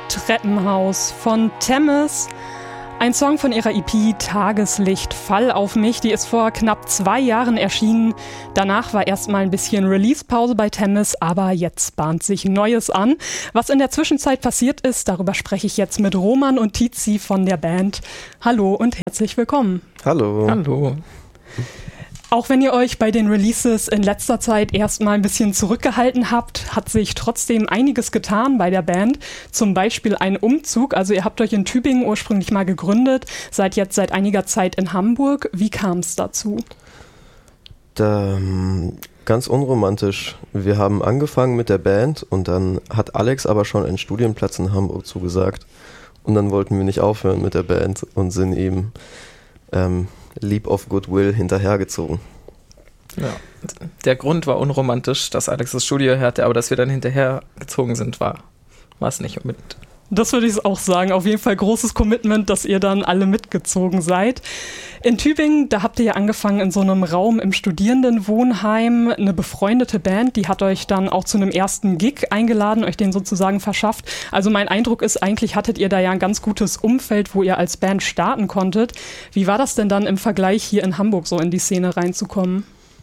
Treppenhaus von Thames. Ein Song von ihrer EP Tageslicht, Fall auf mich, die ist vor knapp 2 Jahren erschienen. Danach war erstmal ein bisschen Release-Pause bei Thames, aber jetzt bahnt sich Neues an. Was in der Zwischenzeit passiert ist, darüber spreche ich jetzt mit Roman und Tizi von der Band. Hallo und herzlich willkommen. Hallo. Hallo. Auch wenn ihr euch bei den Releases in letzter Zeit erstmal ein bisschen zurückgehalten habt, hat sich trotzdem einiges getan bei der Band. Zum Beispiel ein Umzug. Also ihr habt euch in Tübingen ursprünglich mal gegründet, seid jetzt seit einiger Zeit in Hamburg. Wie kam es dazu? Ganz unromantisch. Wir haben angefangen mit der Band und dann hat Alex aber schon einen Studienplatz in Hamburg zugesagt. Und dann wollten wir nicht aufhören mit der Band und sind ihm Leap of Goodwill hinterhergezogen. Ja, der Grund war unromantisch, dass Alex das Studio hatte, aber dass wir dann hinterhergezogen sind, war es nicht unbedingt. Das würde ich auch sagen. Auf jeden Fall großes Commitment, dass ihr dann alle mitgezogen seid. In Tübingen, da habt ihr ja angefangen in so einem Raum im Studierendenwohnheim. Eine befreundete Band, die hat euch dann auch zu einem ersten Gig eingeladen, euch den sozusagen verschafft. Also mein Eindruck ist, eigentlich hattet ihr da ja ein ganz gutes Umfeld, wo ihr als Band starten konntet. Wie war das denn dann im Vergleich hier in Hamburg so in die Szene reinzukommen?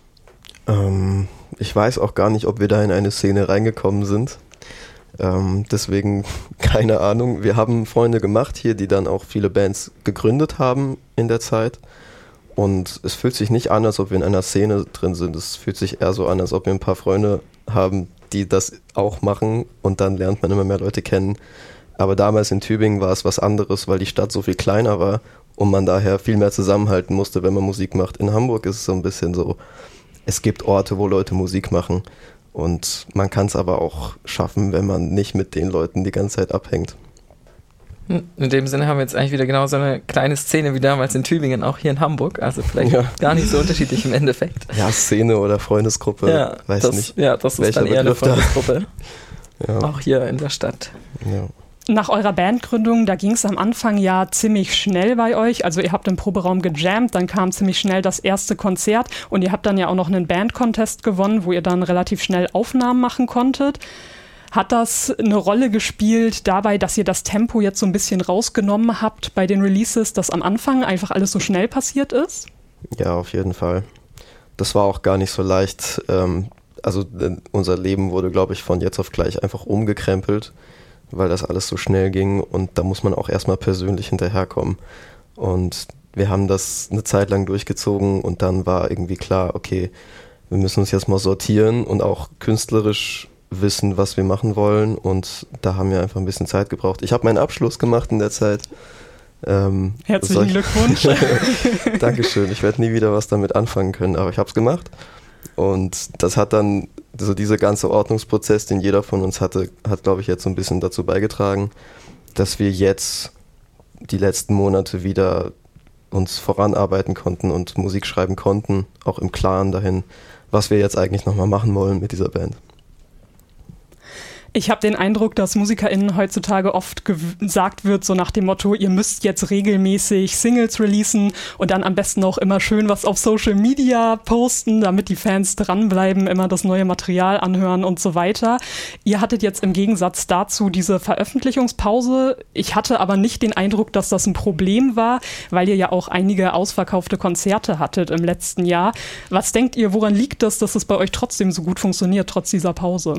Ich weiß auch gar nicht, ob wir da in eine Szene reingekommen sind. Deswegen keine Ahnung. Wir haben Freunde gemacht hier, die dann auch viele Bands gegründet haben in der Zeit. Und es fühlt sich nicht an, als ob wir in einer Szene drin sind. Es fühlt sich eher so an, als ob wir ein paar Freunde haben, die das auch machen. Und dann lernt man immer mehr Leute kennen. Aber damals in Tübingen war es was anderes, weil die Stadt so viel kleiner war und man daher viel mehr zusammenhalten musste, wenn man Musik macht. In Hamburg ist es so ein bisschen so, es gibt Orte, wo Leute Musik machen. Und man kann es aber auch schaffen, wenn man nicht mit den Leuten die ganze Zeit abhängt. In dem Sinne haben wir jetzt eigentlich wieder genau so eine kleine Szene wie damals in Tübingen, auch hier in Hamburg. Also vielleicht gar nicht so unterschiedlich im Endeffekt. Ja, Szene oder Freundesgruppe, ja, weiß nicht. Ja, das ist dann eher eine Freundesgruppe. Ja. Auch hier in der Stadt. Ja. Nach eurer Bandgründung, da ging es am Anfang ja ziemlich schnell bei euch. Also ihr habt im Proberaum gejammt, dann kam ziemlich schnell das erste Konzert und ihr habt dann ja auch noch einen Band-Contest gewonnen, wo ihr dann relativ schnell Aufnahmen machen konntet. Hat das eine Rolle gespielt dabei, dass ihr das Tempo jetzt so ein bisschen rausgenommen habt bei den Releases, dass am Anfang einfach alles so schnell passiert ist? Ja, auf jeden Fall. Das war auch gar nicht so leicht. Also unser Leben wurde, glaube ich, von jetzt auf gleich einfach umgekrempelt, weil das alles so schnell ging und da muss man auch erstmal persönlich hinterherkommen. Und wir haben das eine Zeit lang durchgezogen und dann war irgendwie klar, okay, wir müssen uns jetzt mal sortieren und auch künstlerisch wissen, was wir machen wollen und da haben wir einfach ein bisschen Zeit gebraucht. Ich habe meinen Abschluss gemacht in der Zeit. Herzlichen Glückwunsch. Dankeschön, ich werde nie wieder was damit anfangen können, aber ich habe es gemacht. Und das hat dann, so dieser ganze Ordnungsprozess, den jeder von uns hatte, hat, glaube ich, jetzt so ein bisschen dazu beigetragen, dass wir jetzt die letzten Monate wieder uns voranarbeiten konnten und Musik schreiben konnten, auch im Klaren dahin, was wir jetzt eigentlich nochmal machen wollen mit dieser Band. Ich habe den Eindruck, dass MusikerInnen heutzutage oft gesagt wird, so nach dem Motto, ihr müsst jetzt regelmäßig Singles releasen und dann am besten auch immer schön was auf Social Media posten, damit die Fans dranbleiben, immer das neue Material anhören und so weiter. Ihr hattet jetzt im Gegensatz dazu diese Veröffentlichungspause. Ich hatte aber nicht den Eindruck, dass das ein Problem war, weil ihr ja auch einige ausverkaufte Konzerte hattet im letzten Jahr. Was denkt ihr, woran liegt das, dass es bei euch trotzdem so gut funktioniert, trotz dieser Pause?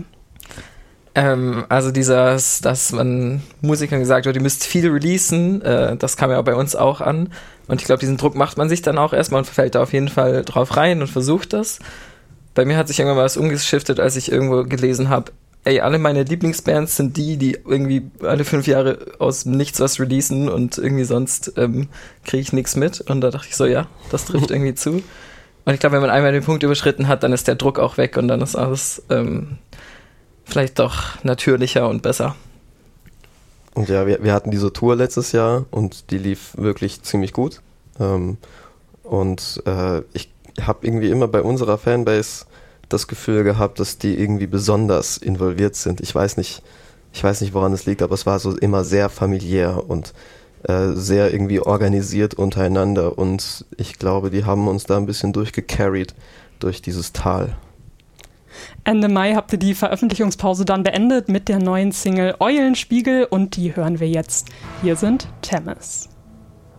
Also dass man Musikern gesagt wird, ihr müsst viel releasen, das kam ja bei uns auch an. Und ich glaube, diesen Druck macht man sich dann auch erstmal und fällt da auf jeden Fall drauf rein und versucht das. Bei mir hat sich irgendwann mal was umgeschiftet, als ich irgendwo gelesen habe, alle meine Lieblingsbands sind die irgendwie alle 5 Jahre aus nichts was releasen und irgendwie sonst kriege ich nichts mit. Und da dachte ich so, ja, das trifft irgendwie zu. Und ich glaube, wenn man einmal den Punkt überschritten hat, dann ist der Druck auch weg und dann ist alles vielleicht doch natürlicher und besser. Und ja, wir hatten diese Tour letztes Jahr und die lief wirklich ziemlich gut. Ich habe irgendwie immer bei unserer Fanbase das Gefühl gehabt, dass die irgendwie besonders involviert sind. Ich weiß nicht, woran es liegt, aber es war so immer sehr familiär und sehr irgendwie organisiert untereinander und ich glaube, die haben uns da ein bisschen durchgecarried durch dieses Tal. Ende Mai habt ihr die Veröffentlichungspause dann beendet mit der neuen Single Eulenspiegel und die hören wir jetzt. Hier sind Temis.